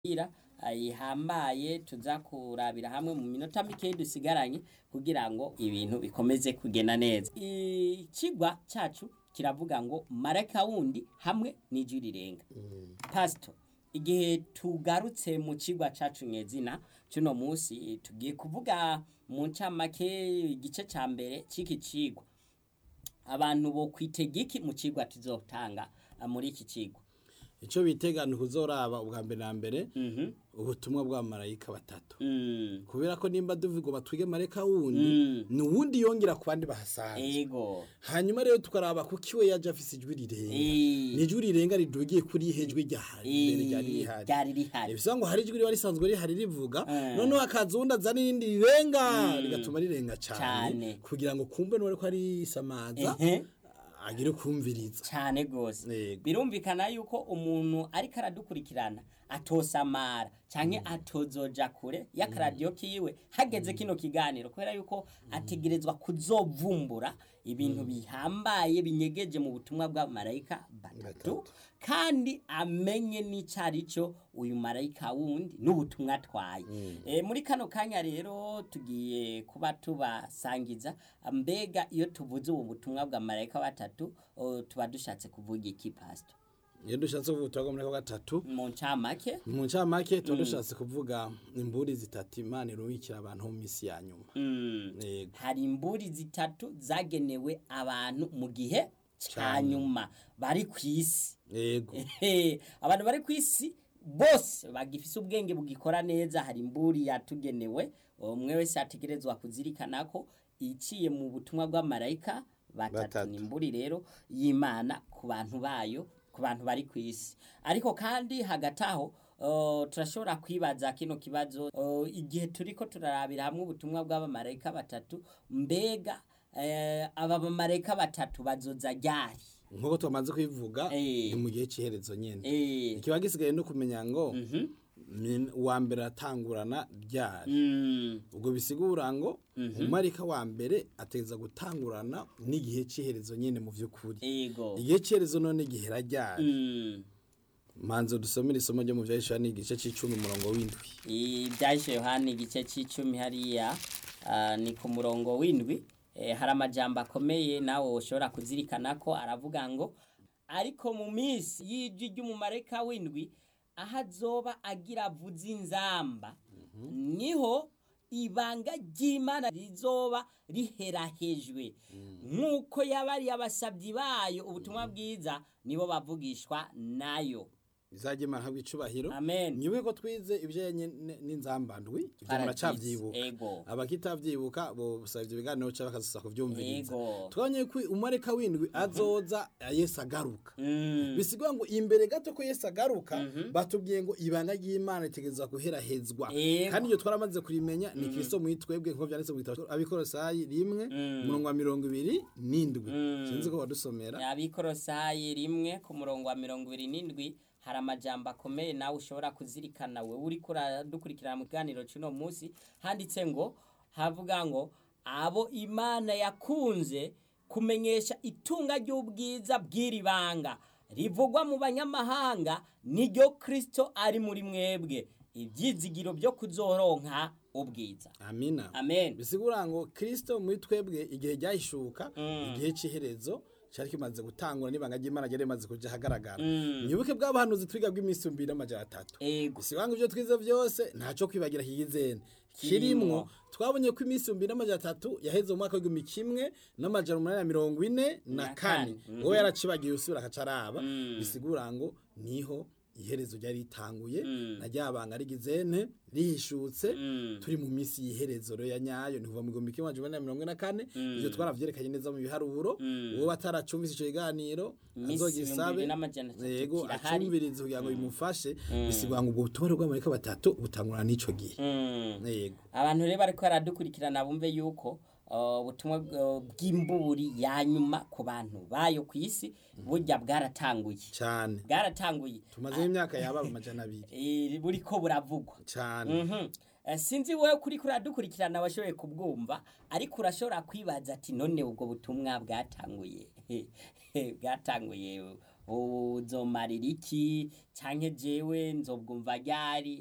ihambaye tuza kurabira hamwe mu minota mike dusigaranye kugira ngo ibintu bikomeze kugenda neza. Ikigwa cacu kiravuga ngo marayika wundi hamwe n'ijwi rirenga. Pastor, igihe tugarutse mu kigwa cacu nyezina cuno musi tugiye kuvuga mu ncamake igice ca mbere c'iki cigwa. Abantu bo kwitegiki mu cigwa tuzotanga muri iki cigwa. Ico bitegana kuzoraba ubwa mbere na mbere ubutumwa bwa marayika batatu. Kubera ko nimba duvuga batwige marayika wundi ni wundi yongera ku bandi bahasanzwe. Ego. Hanyuma rero tukaraba ko kiwe yaje afise ijwi rirenga. Ni ijwi rirenga ridugiye kuri hejwi ryari rihari. Bisa ngo hari ijwi riba risanzwe rihari rivuga none akazunda zani rindi rirenga rigatuma rirenga cyane kugira ngo kumbe nore ko ari samaza. Agire kumviriza cyane gose. Birumvikana yuko umuntu ariko aradukurikirana atosamara canke atozoja kure y'akaradiyo kiwe hageze kino kiganiro kubera yuko ategerezwa kuzovumbura ibintu bihambaye binyegeje mu butumwa bwa marayika batatu kandi amenye n'icarico uyu marayika wundi n'ubutumwa atwaye. Muri kano kanya rero tugiye kuba tubasangiza mbega iyo tuvuze ubu butumwa bwa marayika batatu tuba dushatse kuvuga iki Pastor? Iyo dushatse kuvuga ubutumwa bwa marayika batatu mu ncamake tuba dushatse kuvuga imburi zitatu Imana irubikira abantu mu misi ya nyuma. Hari imburi zitatu zagenewe abantu mu gihe ca nyuma bari kw'isi. Yego. Abantu bari kw'isi bose bagifise ubwenge bugikora neza. Hari imburi yatugenewe umwe wese ategerezwa kuzirikana ko iciye mu butumwa bwa marayika batatu. Ni imburi rero y'Imana ku bantu bayo, ku bantu bari kw'isi. Ariko kandi hagati aho turashobora kwibaza kino kibazo igihe turiko turarabira hamwe ubutumwa bw'abamarayika batatu, mbega aba bamarayika batatu bazoza ryari? Nkuko twamaze kwivuga ni mu gihe c'iherezo nyene. Ikiba gisigaye no kumenya ngo wa mbere atangurana ryari. Ubwo bisigura ngo umarayika wa mbere ateza gutangurana n'igihe c'iherezo nyene mu vy'ukuri. Igihe c'iherezo none gihera ryari? Manzo dusomera isomo ryo mu vyahishura ni igice c'icumi murongo w'indwi. Ivyahishura Yohana igice c'icumi hariya ni ku murongo w'indwi. Hari amajambo akomeye nawe ushobora kuzirikana ko aravuga ngo ariko mu minsi y'ijwi ry'umumarayika w'indwi aho azoba agira avuza inzamba niho ibanga ry'Imana rizoba riherahejwe. Nk'uko yabari abasabyi bayo ubutumwa bwiza nibo bavugishwa nayo. Izaje Imana habwa icubahiro. Amen. Nyuwe ko twize ibijanye n'inzambandwi ibyo muracavyibuka. Abakitavyibuka bo busavye ibiganiro cyo bakazusa kuvyumviriza. Twanye ko umarayika w'indwi azoza Yesu agaruka. Bisigwa ngo imbere gato ko Yesu agaruka batubwiye ngo ibanga ry'Imana itegezwa guherahezwa. Kandi iyo twaramaze kurimenya ni Kristo mwitwebwe nko byanditse mu gitabo Abikorosayi 1:27. Sinzi ko wadusomera. Abikorosayi 1 ku murongo wa 27. Hari amajambo akomeye nawe ushobora kuzirikana we uri dukurikirana mu kiganiro cy'uno munsi. Handitse ngo havuga ngo abo Imana yakunze kumenyesha itunga ry'ubwiza bw'iribanga rivugwa mu banyamahanga niryo Kristo ari muri mwebwe ibyizigiro byo kuzoronka ubwiza. Amina. Amen. Bisigura ngo Kristo muri twebwe igihe ryahishuka igihe c'iherezo cyari kimaze gutangura n'ibanga ry'Imana ryari rimaze kuja hagaragara. Nyibuke bw'abahanuzi twiga bw'imisi 2:3. Bisigura ivyo twize vyose ntaco kwibagira higizene kirimwo. Twabonye ko imisi 2:3 yaheze mu mwaka w'1844. Uwo yaracibagiye usubira akacaraba. Bisigura ngo niho iherezo ryari ritanguye na ryabanga rigizene rihishutse turi mu misi yiherezo ro ya nyayo ni kuva mu 1944. Ivyo twaravyerekanye neza mu biharuro. Uwo bataracumvise ico kiganiro azogisabe yego acumvirize kugira ngo bimufashe. Bisigwa ngo ubwo butumwa bw'amarayika batatu butangurana n'ico gihe. Yego abantu rero bariko baradukurikirana bumve yuko ubutumwa bw'imburi ya nyuma ku bantu bayo kw'isi burya bwaratanguye cyane. Bwaratanguye tumaze imyaka yaba 200 buriko buravugwa cyane. Sinzi wewe kuri kuradukurikirana washoboye kubwumva ariko urashobora kwibaza ati none ubwo butumwa bwatanguye uzomarira iki canke jewe nzobwumva ryari